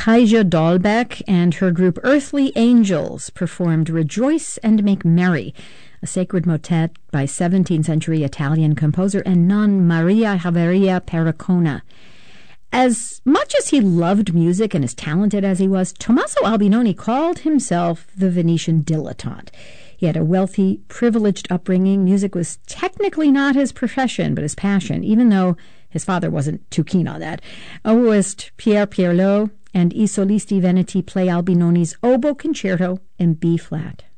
Kajsa Dahlbeck and her group Earthly Angels performed Rejoice and Make Merry, a sacred motet by 17th century Italian composer and nun Maria Javeria Pericona. As much as he loved music and as talented as he was, Tommaso Albinoni called himself the Venetian dilettante. He had a wealthy, privileged upbringing. Music was technically not his profession, but his passion, even though his father wasn't too keen on that. Oboist Pierre Pierlot and I Solisti Veneti play Albinoni's oboe concerto in B-flat.